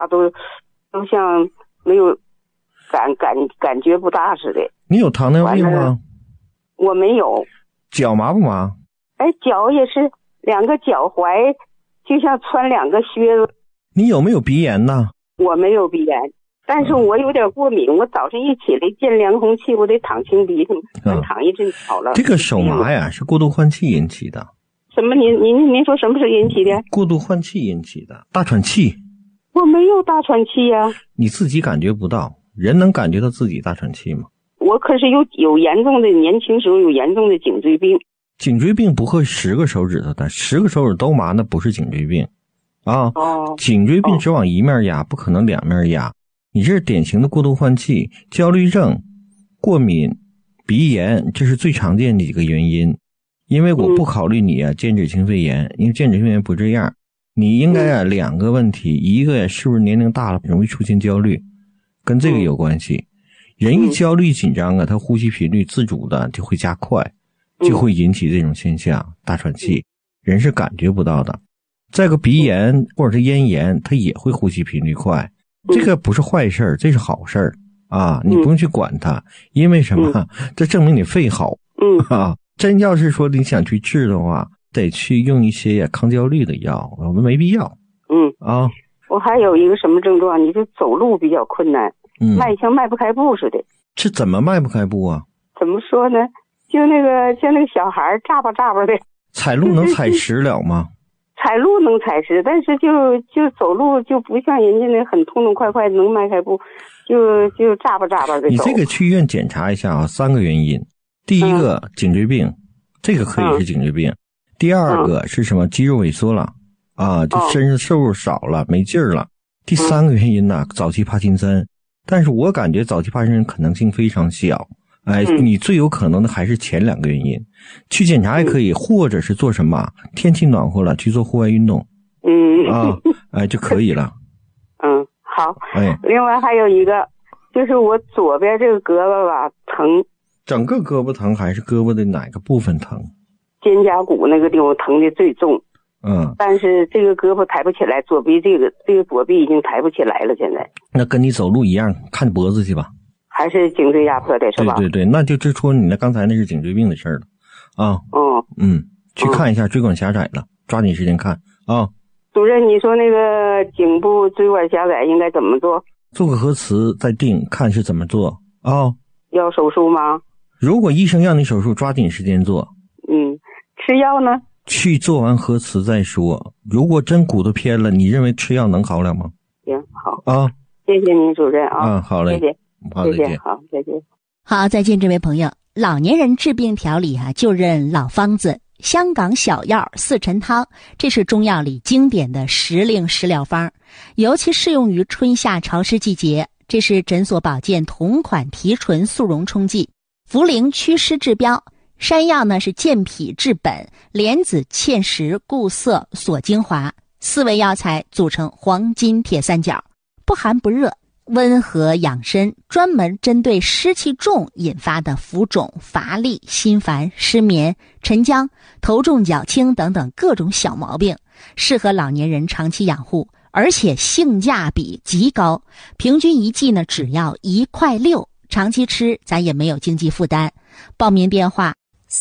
都像没有感觉不大似的。 你有糖尿病吗？ 我没有。 脚麻不麻？ 脚也是两个脚踝就像穿两个靴子。 你有没有鼻炎呢？ 我没有鼻炎，但是我有点过敏。我早上一起来见凉空气，我得淌清鼻涕，淌一阵好了。 这个手麻呀，是过度换气引起的。 什么？您说什么是引起的？ 过度换气引起的，大喘气。 我没有大喘气呀。 你自己感觉不到，人能感觉到自己大喘气吗？ 我可是有严重的，年轻时候有严重的颈椎病。 颈椎病不会10个手指头的，10个手指都麻，那不是颈椎病啊。颈椎病只往一面压，不可能两面压。你这是典型的过度换气、焦虑症、过敏、鼻炎，这是最常见的几个原因。因为我不考虑你间质性肺炎，因为间质性肺炎不这样。你应该2个问题，一个是不是年龄大了容易出现焦虑，跟这个有关系。人一焦虑紧张他呼吸频率自主的就会加快，就会引起这种现象，大喘气，人是感觉不到的。再个鼻炎或者是咽炎，它也会呼吸频率快，这个不是坏事，这是好事啊！你不用去管它，因为什么？这证明你肺好啊！真要是说你想去治的话，得去用一些抗焦虑的药，我们没必要。 我还有一个什么症状？你就走路比较困难，像迈不开步似的。 这怎么迈不开步啊？ 怎么说呢？像那个小孩眨巴眨巴的。 踩路能踩实了吗？ 踩路能踩实，但是就走路就不像人家那很痛痛快快能迈开步，就眨巴眨巴的走。 你这个去医院检查一下3个原因。第一个颈椎病，这个可以是颈椎病。第二个是什么？肌肉萎缩了就身上瘦肉少了，没劲儿了。第3个原因呢，早期帕金森。但是我感觉早期帕金森可能性非常小。你最有可能的还是前2个原因。去检查也可以，或者是做什么？天气暖和了去做户外运动。就可以了。 好。另外还有一个，就是我左边这个胳膊吧疼。 整个胳膊疼还是胳膊的哪个部分疼？ 肩胛骨那个地方疼的最重。但是这个胳膊抬不起来，左臂这个左臂已经抬不起来了，现在。那跟你走路一样，看脖子去吧。 还是颈椎压迫的是吧？ 对，那就指出你刚才那是颈椎病的事儿了去看一下，椎管狭窄了，抓紧时间看啊。 主任，你说那个颈部椎管狭窄应该怎么做？ 做个核磁再定，看是怎么做要手术吗？ 如果医生让你手术，抓紧时间做。 吃药呢？ 去做完核磁再说。如果真骨头偏了，你认为吃药能好了吗？ 行，好谢谢您主任好嘞， 谢谢， 好，再见。 好，再见。 好，再见，这位朋友。老年人治病调理就认老方子，香港小药4陈汤，这是中药里经典的时令食疗方，尤其适用于春夏潮湿季节。这是诊所保健同款提纯速溶冲剂，茯苓祛湿治标，山药呢是健脾治本，莲子芡实固涩锁精华，4味药材组成黄金铁三角，不寒不热，温和养身，专门针对湿气重引发的浮肿、乏力、心烦、失眠、沉僵、头重脚轻等等各种小毛病，适合老年人长期养护，而且性价比极高，平均1剂呢只要1.6块，长期吃咱也没有经济负担。报名电话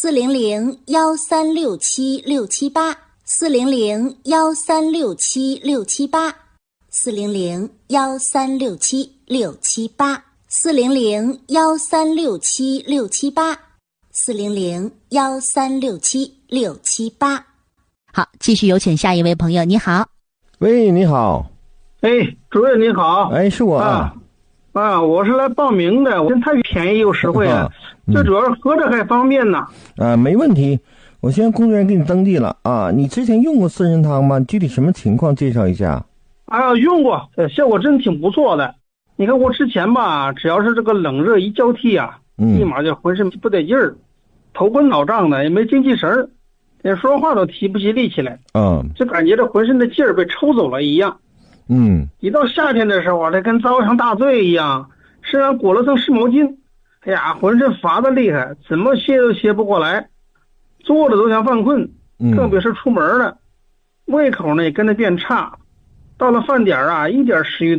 400-1367678 400-1367678 400-1367678 400-1367678 400-1367678。好，继续有请下一位朋友。你好。 喂，你好。 主任你好。 是我我是来报名的，我太便宜又实惠了，最主要是合着还方便呢。 没问题，我现在工作人员给你登记了你之前用过4陈汤吗？具体什么情况介绍一下。 用过，效果真挺不错的。你看我之前吧，只要是这个冷热一交替立马就浑身不得劲儿，头昏脑胀的，也没精气神儿，连说话都提不起力气来。就感觉这浑身的劲儿被抽走了一样。一到夏天的时候它跟遭上大罪一样，身上裹了层湿毛巾，浑身乏得厉害，怎么歇都歇不过来，坐着都想犯困，更别是出门了。胃口呢也跟着变差， 到了饭点啊，一点食欲